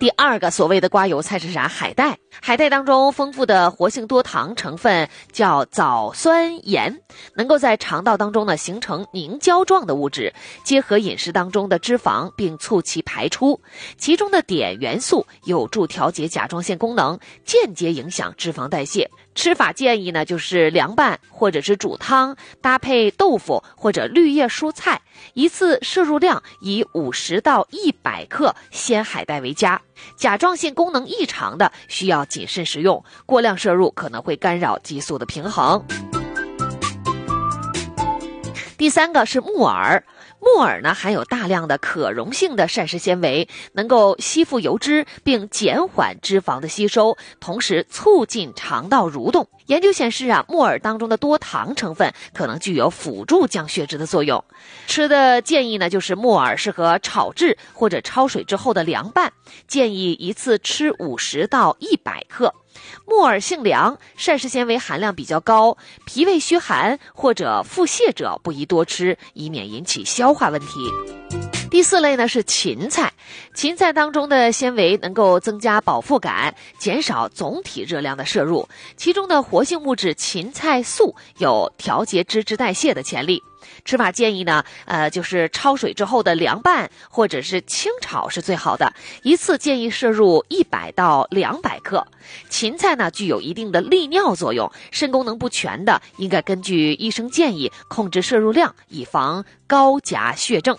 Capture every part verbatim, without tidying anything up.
第二个所谓的瓜油菜是啥？海带。海带当中丰富的活性多糖成分叫藻酸盐，能够在肠道当中呢形成凝胶状的物质，结合饮食当中的脂肪并促其排出。其中的碘元素有助调节甲状腺功能，间接影响脂肪代谢。吃法建议呢就是凉拌或者是煮汤，搭配豆腐或者绿叶蔬菜，一次摄入量以五十到一百克鲜海带为佳。甲状腺功能异常的需要谨慎食用，过量摄入可能会干扰激素的平衡。第三个是木耳。木耳呢含有大量的可溶性的膳食纤维，能够吸附油脂并减缓脂肪的吸收，同时促进肠道蠕动。研究显示啊，木耳当中的多糖成分可能具有辅助降血脂的作用。吃的建议呢就是木耳适合炒制或者焯水之后的凉拌，建议一次吃五十到一百克。木耳性凉，膳食纤维含量比较高，脾胃虚寒或者腹泻者不宜多吃，以免引起消化问题。第四类呢是芹菜，芹菜当中的纤维能够增加饱腹感，减少总体热量的摄入，其中的活性物质芹菜素有调节脂质代谢的潜力。吃法建议呢，呃，就是焯水之后的凉拌或者是清炒是最好的，一次建议摄入一百到两百克。芹菜呢具有一定的利尿作用，肾功能不全的应该根据医生建议控制摄入量，以防高钾血症。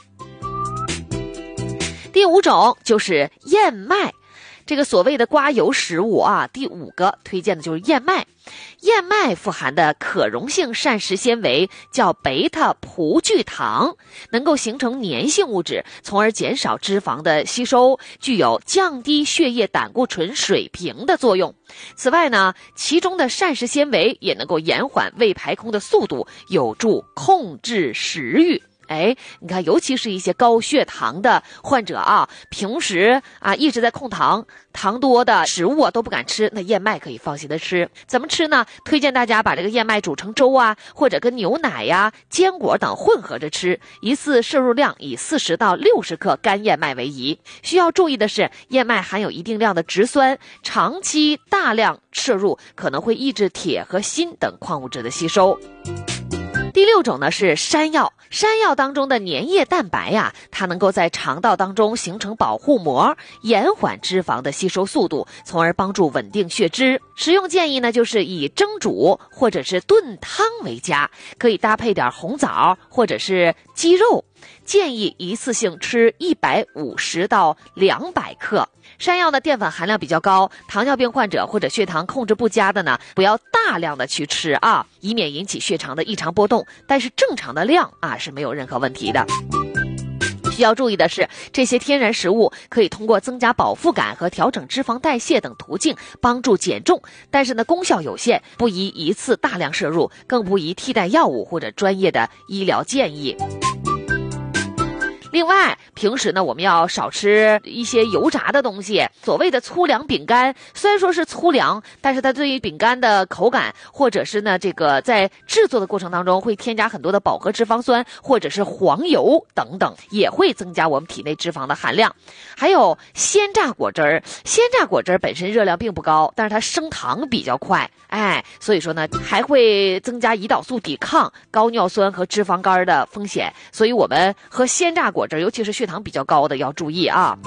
第五种就是燕麦，这个所谓的瓜油食物啊，第五个推荐的就是燕麦。燕麦富含的可溶性膳食纤维叫贝塔葡聚糖，能够形成粘性物质，从而减少脂肪的吸收，具有降低血液胆固醇水平的作用。此外呢，其中的膳食纤维也能够延缓胃排空的速度，有助控制食欲。哎，你看，尤其是一些高血糖的患者啊，平时啊一直在控糖，糖多的食物啊都不敢吃，那燕麦可以放心的吃。怎么吃呢？推荐大家把这个燕麦煮成粥啊，或者跟牛奶呀、坚果等混合着吃，一次摄入量以四十到六十克干燕麦为宜。需要注意的是，燕麦含有一定量的植酸，长期大量摄入可能会抑制铁和锌等矿物质的吸收。第六种呢是山药，山药当中的粘液蛋白呀、啊，它能够在肠道当中形成保护膜，延缓脂肪的吸收速度，从而帮助稳定血脂。食用建议呢就是以蒸煮或者是炖汤为佳，可以搭配点红枣或者是鸡肉。建议一次性吃一百五十到两百克。山药的淀粉含量比较高，糖尿病患者或者血糖控制不佳的呢，不要大量的去吃啊，以免引起血糖的异常波动。但是正常的量啊是没有任何问题的。需要注意的是，这些天然食物可以通过增加饱腹感和调整脂肪代谢等途径帮助减重，但是呢功效有限，不宜一次大量摄入，更不宜替代药物或者专业的医疗建议。另外，平时呢，我们要少吃一些油炸的东西。所谓的粗粮饼干，虽然说是粗粮，但是它对于饼干的口感，或者是呢，这个在制作的过程当中会添加很多的饱和脂肪酸，或者是黄油等等，也会增加我们体内脂肪的含量。还有鲜榨果汁儿，鲜榨果汁儿本身热量并不高，但是它升糖比较快，哎，所以说呢，还会增加胰岛素抵抗、高尿酸和脂肪肝的风险。所以我们喝鲜榨果汁，尤其是血糖比较高的要注意啊。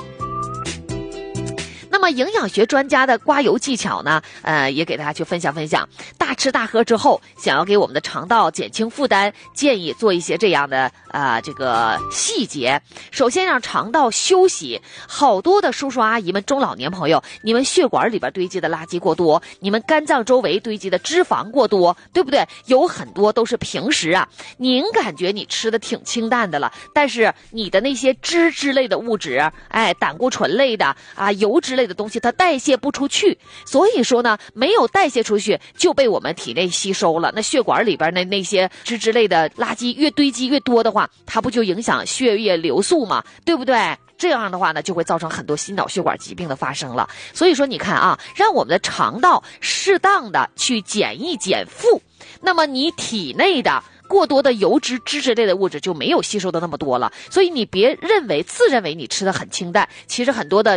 那么营养学专家的刮油技巧呢，呃，也给大家去分享分享。大吃大喝之后，想要给我们的肠道减轻负担，建议做一些这样的啊、呃、这个细节。首先让肠道休息。好多的叔叔阿姨们、中老年朋友，你们血管里边堆积的垃圾过多，你们肝脏周围堆积的脂肪过多，对不对？有很多都是平时啊，您感觉你吃的挺清淡的了，但是你的那些脂之类的物质，哎，胆固醇类的啊、油脂类的东西，它代谢不出去，所以说呢，没有代谢出去就被我们体内吸收了。那血管里边的那些脂质类的垃圾越堆积越多的话，它不就影响血液流速吗？对不对？这样的话呢，就会造成很多心脑血管疾病的发生了。所以说你看啊，让我们的肠道适当的去减一减负，那么你体内的过多的油脂、脂质类的物质就没有吸收的那么多了。所以你别认为自认为你吃的很清淡，其实很多的